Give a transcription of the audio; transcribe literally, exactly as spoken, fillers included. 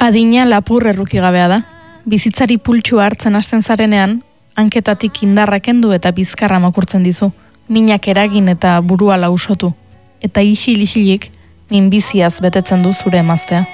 Adina lapur errukigabea da. Bizitzari pultsua hartzen hasten zarenean, hanketatik indarra kendu eta bizkarra makurtzen dizu. Minak eragin eta burua lausotu. Eta isil-isilik, minbiziaz betetzen du zure emaztea.